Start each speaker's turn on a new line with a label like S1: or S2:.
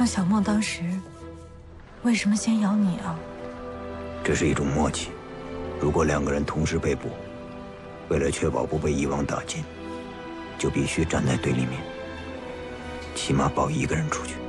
S1: 那小莫当时为什么先咬你啊？
S2: 这是一种默契。如果2个人同时被捕，为了确保不被一网打尽，就必须站在对立面，起码保1个人出去。